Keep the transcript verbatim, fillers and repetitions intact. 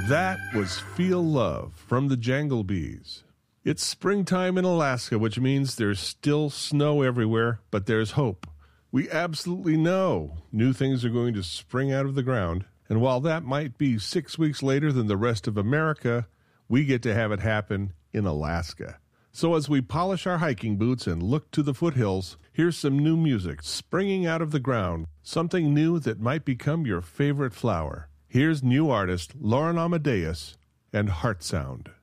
That was Feel Love from the Jangle Bees. It's springtime in Alaska, which means there's still snow everywhere, but there's hope. We absolutely know new things are going to spring out of the ground, and while that might be six weeks later than the rest of America, we get to have it happen in Alaska. So as we polish our hiking boots and look to the foothills, here's some new music springing out of the ground, something new that might become your favorite flower. Here's new artist Lauren Amadeus and Heart Sound.